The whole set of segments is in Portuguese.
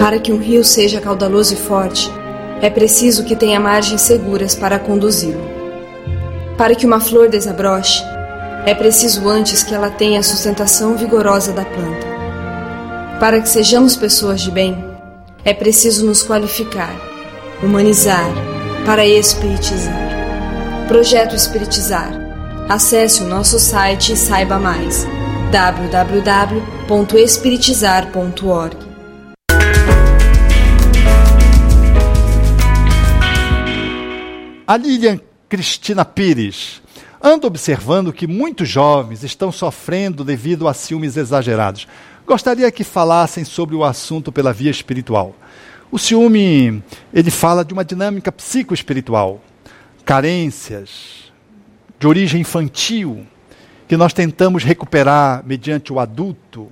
Para que um rio seja caudaloso e forte, é preciso que tenha margens seguras para conduzi-lo. Para que uma flor desabroche, é preciso antes que ela tenha a sustentação vigorosa da planta. Para que sejamos pessoas de bem, é preciso nos qualificar, humanizar, para espiritizar. Projeto Espiritizar. Acesse o nosso site e saiba mais. www.espiritizar.org. A Lilian Cristina Pires anda observando que muitos jovens estão sofrendo devido a ciúmes exagerados. Gostaria que falassem sobre o assunto pela via espiritual. O ciúme, ele fala de uma dinâmica psicoespiritual, carências de origem infantil, que nós tentamos recuperar mediante o adulto,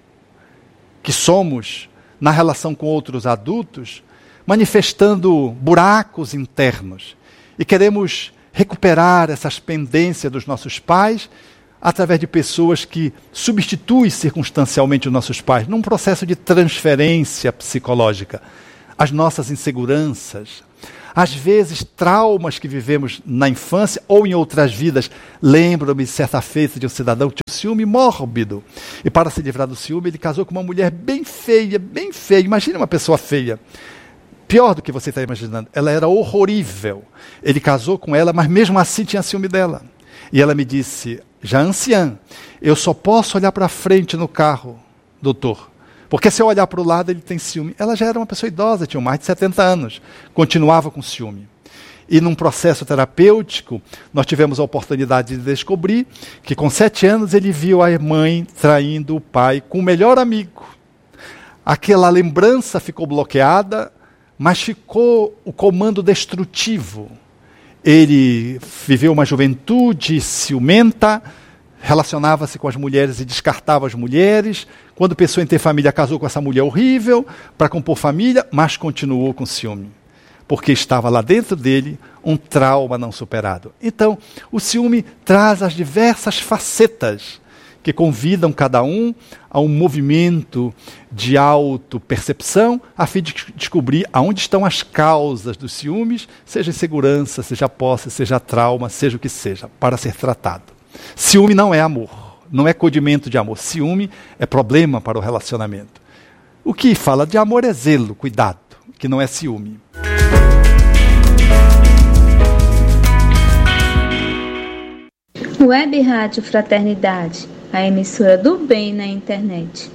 que somos na relação com outros adultos, manifestando buracos internos. E queremos recuperar essas pendências dos nossos pais através de pessoas que substituem circunstancialmente os nossos pais, num processo de transferência psicológica. As nossas inseguranças, às vezes traumas que vivemos na infância ou em outras vidas. Lembro-me de certa feita de um cidadão que tinha um ciúme mórbido. E para se livrar do ciúme, ele casou com uma mulher bem feia, bem feia. Imagina uma pessoa feia. Pior do que você está imaginando, ela era horrorível. Ele casou com ela, mas mesmo assim tinha ciúme dela. E ela me disse, já anciã, eu só posso olhar para frente no carro, doutor, porque se eu olhar para o lado ele tem ciúme. Ela já era uma pessoa idosa, tinha mais de 70 anos, continuava com ciúme. E num processo terapêutico, nós tivemos a oportunidade de descobrir que com 7 anos ele viu a mãe traindo o pai com o melhor amigo. Aquela lembrança ficou bloqueada, mas ficou o comando destrutivo. Ele viveu uma juventude ciumenta, relacionava-se com as mulheres e descartava as mulheres. Quando pensou em ter família, casou com essa mulher horrível para compor família, mas continuou com ciúme, porque estava lá dentro dele um trauma não superado. Então, o ciúme traz as diversas facetas que convidam cada um a um movimento de autopercepção, a fim de descobrir aonde estão as causas dos ciúmes, seja insegurança, seja posse, seja trauma, seja o que seja, para ser tratado. Ciúme não é amor, não é codimento de amor. Ciúme é problema para o relacionamento. O que fala de amor é zelo, cuidado, que não é ciúme. Web Rádio Fraternidade, a emissora do bem na internet.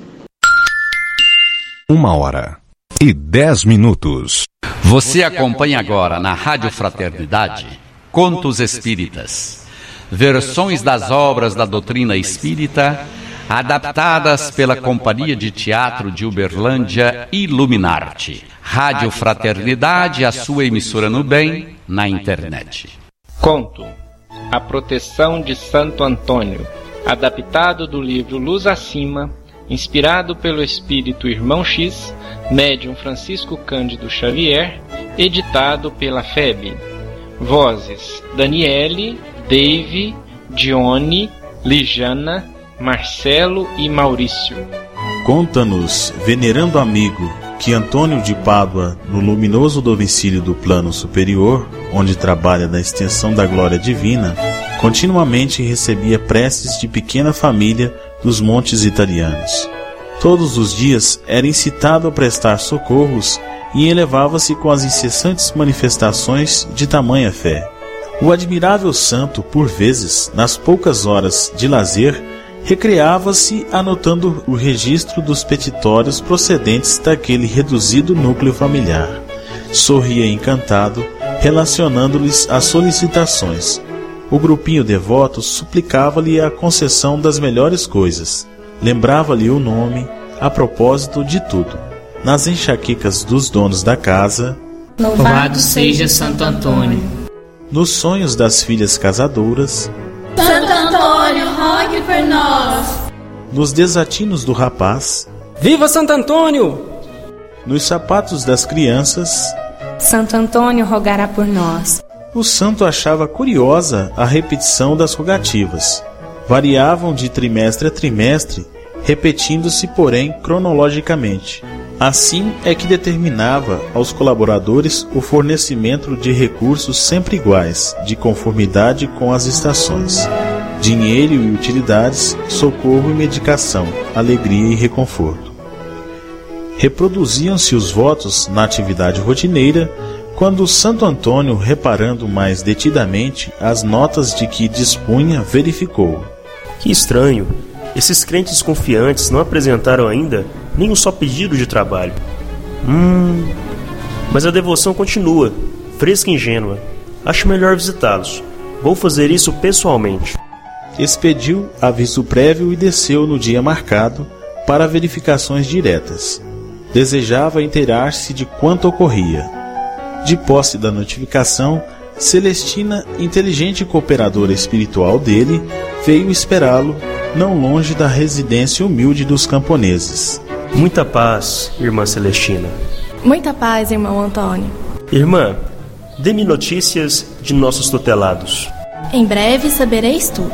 1h10. Você acompanha agora na Rádio Fraternidade Contos Espíritas, versões das obras da doutrina espírita, adaptadas pela Companhia de Teatro de Uberlândia Iluminarte. Rádio Fraternidade, a sua emissora no bem na internet. Conto A Proteção de Santo Antônio, adaptado do livro Luz Acima, inspirado pelo espírito Irmão X, médium Francisco Cândido Xavier, editado pela FEB. Vozes: Daniele, Dave, Dione, Lijana, Marcelo e Maurício. Conta-nos, venerando amigo, que Antônio de Pádua, no luminoso domicílio do plano superior, onde trabalha na extensão da glória divina, continuamente recebia preces de pequena família dos montes italianos. Todos os dias era incitado a prestar socorros e elevava-se com as incessantes manifestações de tamanha fé. O admirável santo, por vezes, nas poucas horas de lazer, recreava-se anotando o registro dos petitórios procedentes daquele reduzido núcleo familiar. Sorria encantado, relacionando-lhes as solicitações. O grupinho devoto suplicava-lhe a concessão das melhores coisas. Lembrava-lhe o nome, a propósito de tudo. Nas enxaquecas dos donos da casa, louvado seja Santo Antônio. Nos sonhos das filhas casadoras, Santo Antônio, rogue por nós. Nos desatinos do rapaz, viva Santo Antônio! Nos sapatos das crianças, Santo Antônio rogará por nós. O santo achava curiosa a repetição das rogativas. Variavam de trimestre a trimestre, repetindo-se, porém, cronologicamente. Assim é que determinava aos colaboradores o fornecimento de recursos sempre iguais, de conformidade com as estações: dinheiro e utilidades, socorro e medicação, alegria e reconforto. Reproduziam-se os votos na atividade rotineira, quando Santo Antônio, reparando mais detidamente as notas de que dispunha, verificou: que estranho! Esses crentes confiantes não apresentaram ainda nem um só pedido de trabalho. Mas a devoção continua, fresca e ingênua. Acho melhor visitá-los. Vou fazer isso pessoalmente. Expediu aviso prévio e desceu no dia marcado para verificações diretas. Desejava inteirar-se de quanto ocorria. De posse da notificação, Celestina, inteligente cooperadora espiritual dele, veio esperá-lo, não longe da residência humilde dos camponeses. Muita paz, irmã Celestina. Muita paz, irmão Antônio. Irmã, dê-me notícias de nossos tutelados. Em breve sabereis tudo.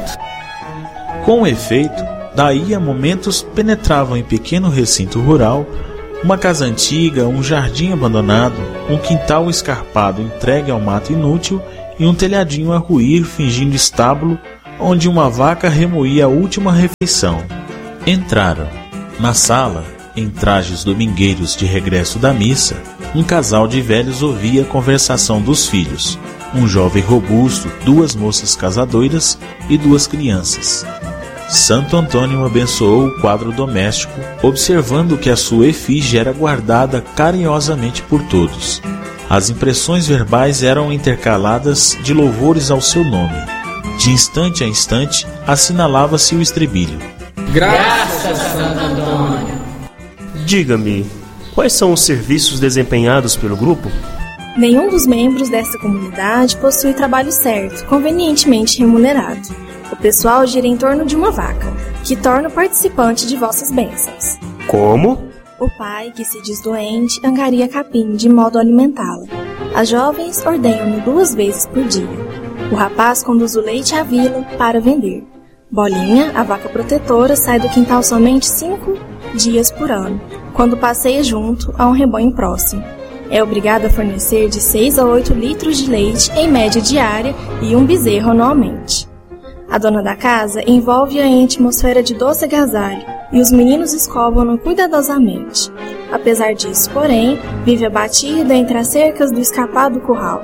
Com efeito, daí a momentos penetravam em pequeno recinto rural, uma casa antiga, um jardim abandonado, um quintal escarpado entregue ao mato inútil e um telhadinho a ruir fingindo estábulo, onde uma vaca remoía a última refeição. Entraram. Na sala, em trajes domingueiros de regresso da missa, um casal de velhos ouvia a conversação dos filhos, um jovem robusto, 2 moças casadoiras e 2 crianças. Santo Antônio abençoou o quadro doméstico, observando que a sua efígie era guardada carinhosamente por todos. As impressões verbais eram intercaladas de louvores ao seu nome. De instante a instante, assinalava-se o estribilho: Graças, Santo Antônio. Diga-me, quais são os serviços desempenhados pelo grupo? Nenhum dos membros desta comunidade possui trabalho certo, convenientemente remunerado. O pessoal gira em torno de uma vaca, que torna o participante de vossas bênçãos. Como? O pai, que se diz doente, angaria capim de modo a alimentá-la. As jovens ordenham-no 2 vezes por dia. O rapaz conduz o leite à vila para vender. Bolinha, a vaca protetora, sai do quintal somente 5 dias por ano, quando passeia junto a um rebanho próximo. É obrigado a fornecer de 6 a 8 litros de leite em média diária e um bezerro anualmente. A dona da casa envolve-a em atmosfera de doce agasalho e os meninos escovam-no cuidadosamente. Apesar disso, porém, vive abatida entre as cercas do escapado curral.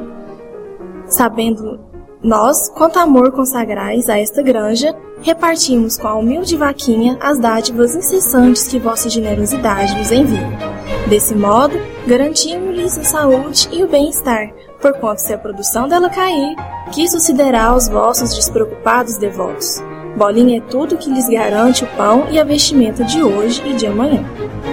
Sabendo nós quanto amor consagrais a esta granja, repartimos com a humilde vaquinha as dádivas incessantes que vossa generosidade nos envia. Desse modo, garantimos-lhes a saúde e o bem-estar, porquanto se a produção dela cair, que sucederá aos vossos despreocupados devotos. Bolinha é tudo que lhes garante o pão e a vestimenta de hoje e de amanhã.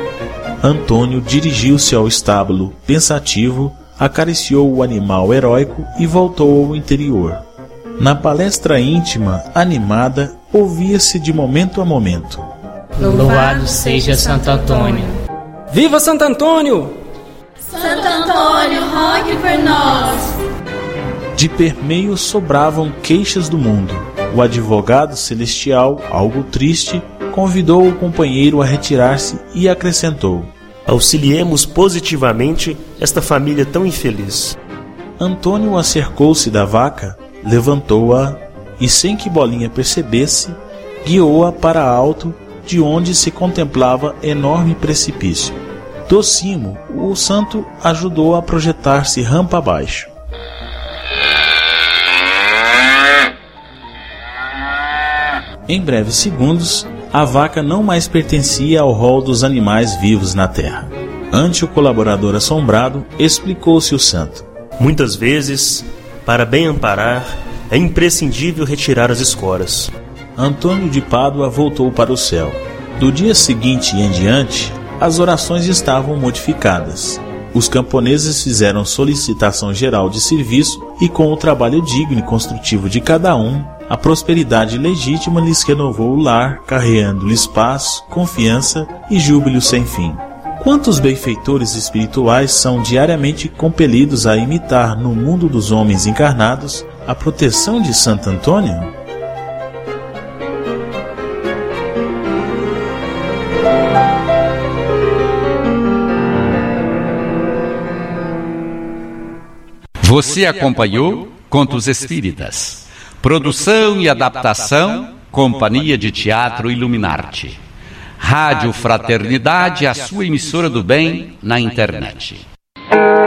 Antônio dirigiu-se ao estábulo, pensativo, acariciou o animal heróico e voltou ao interior. Na palestra íntima, animada, ouvia-se de momento a momento: Louvado seja Santo Antônio. Viva Santo Antônio! Santo Antônio, rogue por nós. De permeio sobravam queixas do mundo. O advogado celestial, algo triste, convidou o companheiro a retirar-se e acrescentou: Auxiliemos positivamente esta família tão infeliz. Antônio acercou-se da vaca, levantou-a e, sem que Bolinha percebesse, guiou-a para alto, de onde se contemplava enorme precipício. Do cimo, o santo ajudou a projetar-se rampa abaixo. Em breves segundos, a vaca não mais pertencia ao rol dos animais vivos na terra. Ante o colaborador assombrado, explicou-se o santo: Muitas vezes, para bem amparar, é imprescindível retirar as escoras. Antônio de Pádua voltou para o céu. Do dia seguinte em diante, as orações estavam modificadas. Os camponeses fizeram solicitação geral de serviço e, com o trabalho digno e construtivo de cada um, a prosperidade legítima lhes renovou o lar, carreando-lhes paz, confiança e júbilo sem fim. Quantos benfeitores espirituais são diariamente compelidos a imitar no mundo dos homens encarnados a proteção de Santo Antônio? Você acompanhou Contos Espíritas. Produção e adaptação, Companhia de Teatro Iluminarte. Rádio Fraternidade, a sua emissora do bem na internet.